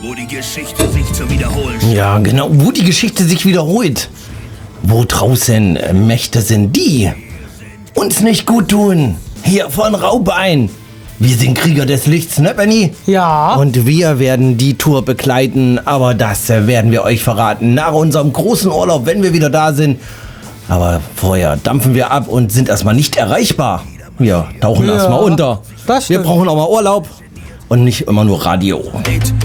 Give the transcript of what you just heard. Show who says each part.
Speaker 1: wo die Geschichte sich zu wiederholen scheint.
Speaker 2: Ja, genau, wo die Geschichte sich wiederholt. Wo draußen Mächte sind, die uns nicht gut tun. Hier von Raubein. Wir sind Krieger des Lichts, ne, Benny?
Speaker 3: Ja.
Speaker 2: Und wir werden die Tour begleiten, aber das werden wir euch verraten nach unserem großen Urlaub, wenn wir wieder da sind. Aber vorher dampfen wir ab und sind erstmal nicht erreichbar. Wir tauchen erstmal unter.
Speaker 3: das
Speaker 2: Wir
Speaker 3: stimmt.
Speaker 2: brauchen auch mal Urlaub und nicht immer nur Radio.